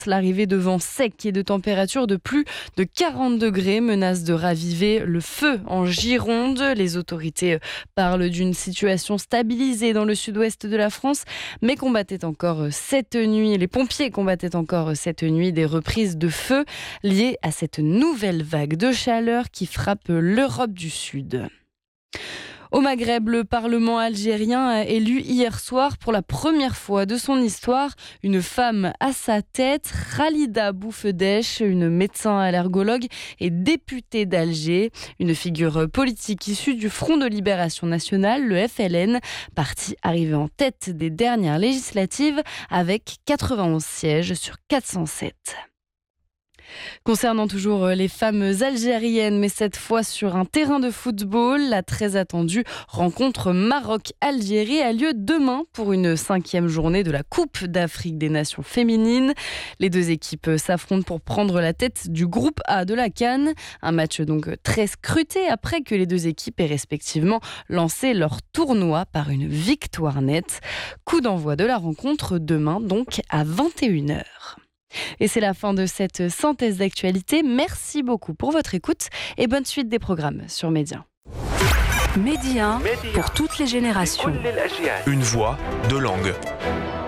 L'arrivée de vents secs et de températures de plus de 40 degrés menace de raviver le feu en Gironde. Les autorités parlent d'une situation stabilisée dans le sud-ouest de la France, mais combattaient encore cette nuit. Les pompiers combattaient encore cette nuit des reprises de feu liées à cette nouvelle vague de chaleur qui frappe l'Europe du Sud. Au Maghreb, le Parlement algérien a élu hier soir pour la première fois de son histoire une femme à sa tête, Khalida Boufedech, une médecin allergologue et députée d'Alger, une figure politique issue du Front de Libération Nationale, le FLN, parti arrivé en tête des dernières législatives avec 91 sièges sur 407. Concernant toujours les femmes algériennes, mais cette fois sur un terrain de football, la très attendue rencontre Maroc-Algérie a lieu demain pour une 5e journée de la Coupe d'Afrique des Nations féminines. Les deux équipes s'affrontent pour prendre la tête du groupe A de la CAN. Un match donc très scruté après que les deux équipes aient respectivement lancé leur tournoi par une victoire nette. Coup d'envoi de la rencontre demain donc à 21h. Et c'est la fin de cette synthèse d'actualité. Merci beaucoup pour votre écoute et bonne suite des programmes sur Média. Média pour toutes les générations. Une voix, deux langues.